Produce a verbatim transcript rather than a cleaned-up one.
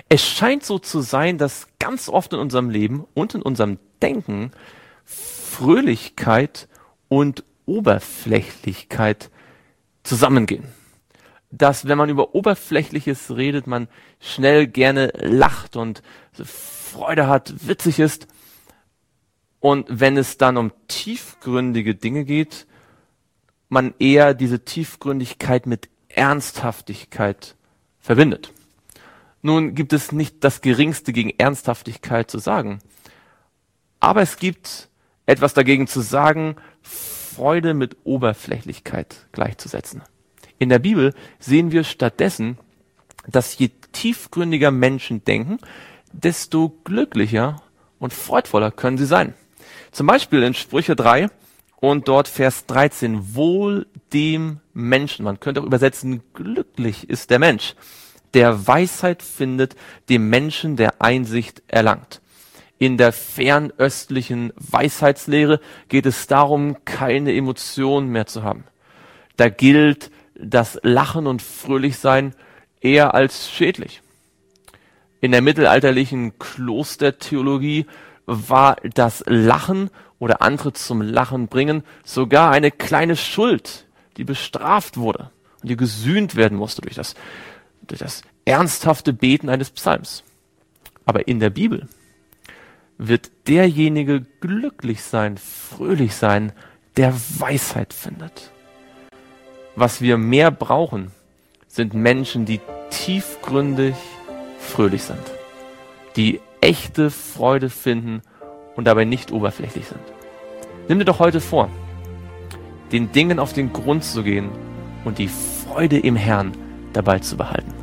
Es scheint so zu sein, dass ganz oft in unserem Leben und in unserem Denken Fröhlichkeit und Oberflächlichkeit zusammengehen. Dass, wenn man über Oberflächliches redet, man schnell gerne lacht und Freude hat, witzig ist. Und wenn es dann um tiefgründige Dinge geht, man eher diese Tiefgründigkeit mit Ernsthaftigkeit verbindet. Nun gibt es nicht das Geringste gegen Ernsthaftigkeit zu sagen, aber es gibt etwas dagegen zu sagen, Freude mit Oberflächlichkeit gleichzusetzen. In der Bibel sehen wir stattdessen, dass je tiefgründiger Menschen denken, desto glücklicher und freudvoller können sie sein. Zum Beispiel in Sprüche drei und dort Vers dreizehn, wohl dem Menschen, man könnte auch übersetzen, glücklich ist der Mensch, der Weisheit findet, dem Menschen, der Einsicht erlangt. In der fernöstlichen Weisheitslehre geht es darum, keine Emotionen mehr zu haben. Da gilt das Lachen und Fröhlichsein eher als schädlich. In der mittelalterlichen Klostertheologie war das Lachen oder andere zum Lachen bringen sogar eine kleine Schuld, die bestraft wurde und die gesühnt werden musste durch das, durch das ernsthafte Beten eines Psalms. Aber in der Bibel wird derjenige glücklich sein, fröhlich sein, der Weisheit findet. Was wir mehr brauchen, sind Menschen, die tiefgründig fröhlich sind, die echte Freude finden und dabei nicht oberflächlich sind. Nimm dir doch heute vor, den Dingen auf den Grund zu gehen und die Freude im Herrn dabei zu behalten.